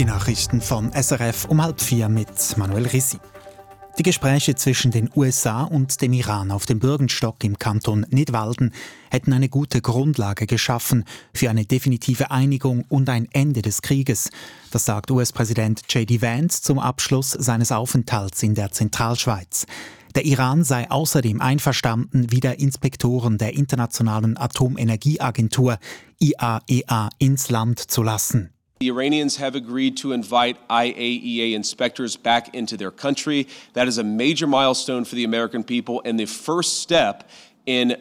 Die Nachrichten von SRF um 3:30 mit Manuel Rissi. Die Gespräche zwischen den USA und dem Iran auf dem Bürgenstock im Kanton Nidwalden hätten eine gute Grundlage geschaffen für eine definitive Einigung und ein Ende des Krieges. Das sagt US-Präsident J.D. Vance zum Abschluss seines Aufenthalts in der Zentralschweiz. Der Iran sei außerdem einverstanden, wieder Inspektoren der Internationalen Atomenergieagentur IAEA ins Land zu lassen. The Iranians have agreed to invite IAEA inspectors back into their country. That is a major milestone for the American people and the first step in